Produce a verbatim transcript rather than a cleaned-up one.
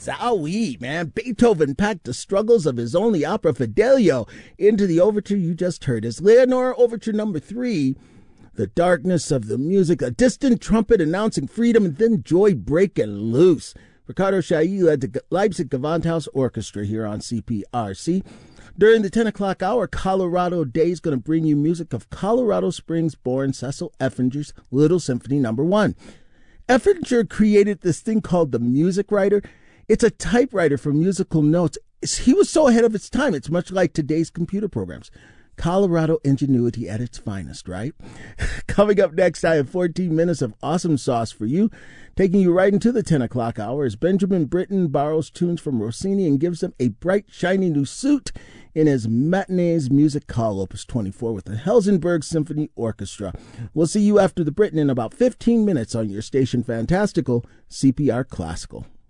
Zowie, man. Beethoven packed the struggles of his only opera, Fidelio, into the overture you just heard. As Leonore Overture number three, the darkness of the music, a distant trumpet announcing freedom, and then joy breaking loose. Ricardo Chailly led the Leipzig Gewandhaus Orchestra here on C P R C. During the ten o'clock hour, Colorado Day is going to bring you music of Colorado Springs-born Cecil Effinger's Little Symphony number one. Effinger created this thing called the Music Writer. It's a typewriter for musical notes. He was so ahead of its time. It's much like today's computer programs. Colorado ingenuity at its finest, right? Coming up next, I have fourteen minutes of awesome sauce for you. Taking you right into the ten o'clock hour as Benjamin Britten borrows tunes from Rossini and gives them a bright, shiny new suit in his Matinee's Music Hall, Opus twenty-four, with the Helsingborg Symphony Orchestra. We'll see you after the Britten in about fifteen minutes on your station Fantastical, C P R Classical.